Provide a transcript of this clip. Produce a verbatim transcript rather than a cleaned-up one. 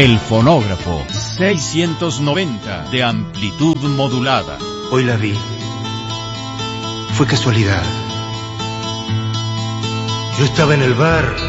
El fonógrafo seiscientos noventa de amplitud modulada. Hoy la vi. Fue casualidad. Yo estaba en el bar